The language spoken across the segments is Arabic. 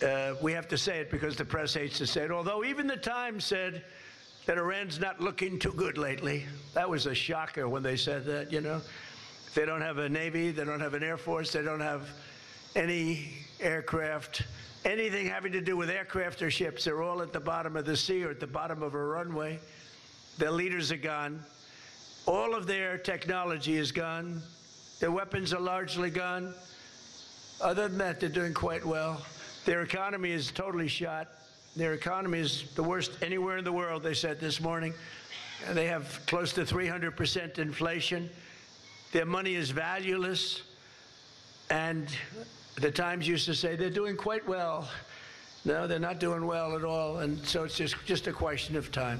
We have to say it because the press hates to say it. Although even the Times said that Iran's not looking too good lately. That was a shocker when they said that, you know. They don't have a Navy, they don't have an Air Force, they don't have any aircraft, anything having to do with aircraft or ships. They're all at the bottom of the sea or at the bottom of a runway. Their leaders are gone. All of their technology is gone. Their weapons are largely gone. Other than that, they're doing quite well. Their economy is totally shot. Their economy is the worst anywhere in the world, they said this morning. They have close to 300% inflation. Their money is valueless. And the Times used to say they're doing quite well. No, they're not doing well at all. And so it's just a question of time.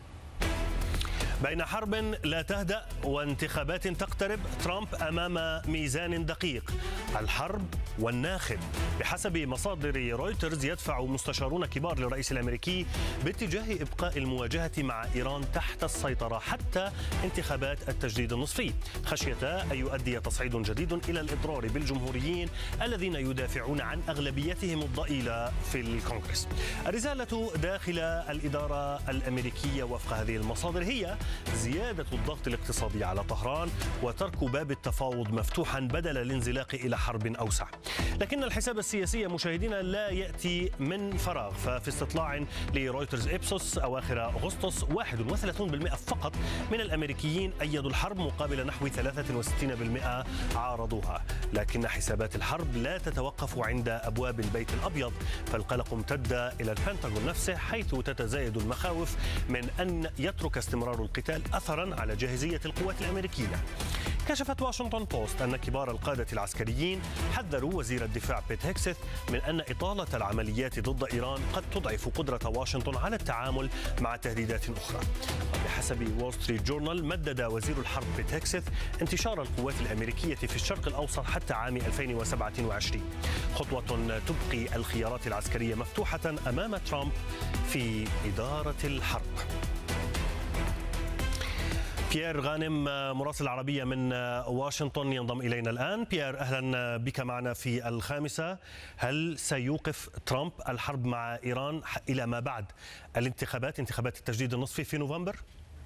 بين حرب لا تهدأ وانتخابات تقترب، ترامب أمام ميزان دقيق، الحرب والناخب. بحسب مصادر رويترز يدفع مستشارون كبار للرئيس الأمريكي باتجاه إبقاء المواجهة مع إيران تحت السيطرة حتى انتخابات التجديد النصفي، خشية أن يؤدي تصعيد جديد إلى الإضرار بالجمهوريين الذين يدافعون عن أغلبيتهم الضئيلة في الكونغرس. الرسالة داخل الإدارة الأمريكية وفق هذه المصادر هي زيادة الضغط الاقتصادي على طهران وترك باب التفاوض مفتوحا بدل الانزلاق إلى حرب أوسع. لكن الحساب السياسي مشاهدينا لا يأتي من فراغ، ففي استطلاع لرويترز إبسوس أواخر أغسطس 31% فقط من الأمريكيين أيدوا الحرب مقابل نحو 63% عارضوها. لكن حسابات الحرب لا تتوقف عند أبواب البيت الأبيض، فالقلق امتد إلى البنتاغون نفسه، حيث تتزايد المخاوف من أن يترك استمرار القتال أثرا على جاهزية القوات الأمريكية. كشفت واشنطن بوست أن كبار القادة العسكريين حذروا وزير الدفاع بيت هيكسث من أن إطالة العمليات ضد إيران قد تضعف قدرة واشنطن على التعامل مع تهديدات أخرى. وبحسب وول ستريت جورنال مدد وزير الحرب بيت هيكسث انتشار القوات الأمريكية في الشرق الأوسط حتى عام 2027، خطوة تبقي الخيارات العسكرية مفتوحة أمام ترامب في إدارة الحرب. بيير غانم مراسل العربية من واشنطن ينضم إلينا الآن. بيير، أهلا بك معنا في الخامسة. هل سيوقف ترامب الحرب مع إيران إلى ما بعد الانتخابات، انتخابات التجديد النصفي في نوفمبر؟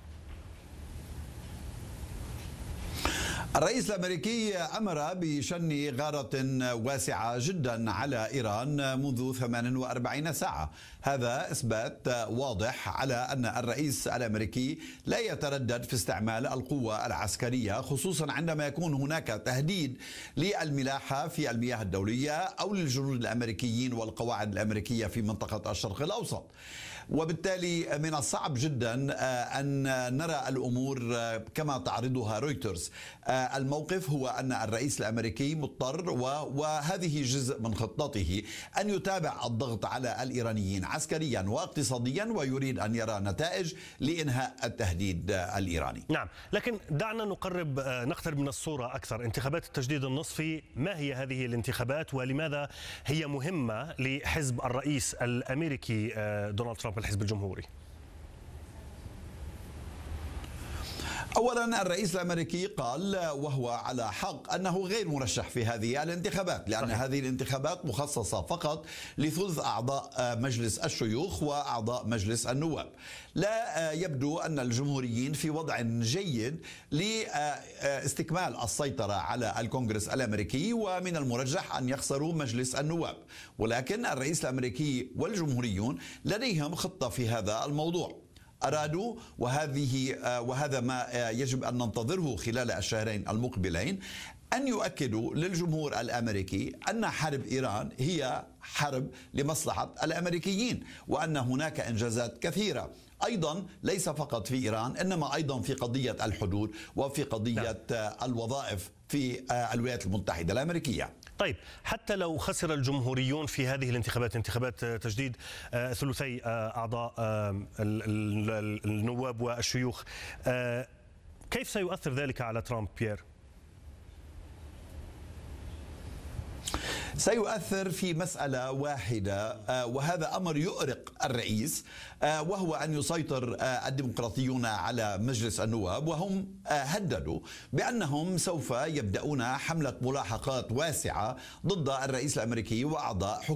الرئيس الأمريكي أمر بشن غارة واسعة جدا على إيران منذ 48 ساعة. هذا إثبات واضح على أن الرئيس الأمريكي لا يتردد في استعمال القوة العسكرية، خصوصا عندما يكون هناك تهديد للملاحة في المياه الدولية أو للجنود الأمريكيين والقواعد الأمريكية في منطقة الشرق الأوسط. وبالتالي من الصعب جدا أن نرى الأمور كما تعرضها رويترز. الموقف هو أن الرئيس الأمريكي مضطر وهذه جزء من خطته أن يتابع الضغط على الإيرانيين عسكريا واقتصاديا، ويريد أن يرى نتائج لإنهاء التهديد الإيراني. نعم، لكن دعنا نقترب من الصورة أكثر. انتخابات التجديد النصفي، ما هي هذه الانتخابات ولماذا هي مهمة لحزب الرئيس الأمريكي دونالد ترامب الحزب الجمهوري؟ أولا، الرئيس الأمريكي قال وهو على حق أنه غير مرشح في هذه الانتخابات، لأن هذه الانتخابات مخصصة فقط لثلث أعضاء مجلس الشيوخ وأعضاء مجلس النواب. لا يبدو أن الجمهوريين في وضع جيد لاستكمال السيطرة على الكونغرس الأمريكي، ومن المرجح أن يخسروا مجلس النواب. ولكن الرئيس الأمريكي والجمهوريون لديهم خطة في هذا الموضوع. أرادوا وهذا ما يجب أن ننتظره خلال الشهرين المقبلين، أن يؤكدوا للجمهور الأمريكي أن حرب إيران هي حرب لمصلحة الأمريكيين، وأن هناك إنجازات كثيرة أيضا ليس فقط في إيران، إنما أيضا في قضية الحدود وفي قضية الوظائف في الولايات المتحدة الأمريكية. طيب، حتى لو خسر الجمهوريون في هذه الانتخابات، انتخابات تجديد ثلثي أعضاء النواب والشيوخ، كيف سيؤثر ذلك على ترامب بيير؟ سيؤثر في مسألة واحدة، وهذا أمر يؤرق الرئيس، وهو أن يسيطر الديمقراطيون على مجلس النواب، وهم هددوا بأنهم سوف يبدأون حملة ملاحقات واسعة ضد الرئيس الأمريكي وأعضاء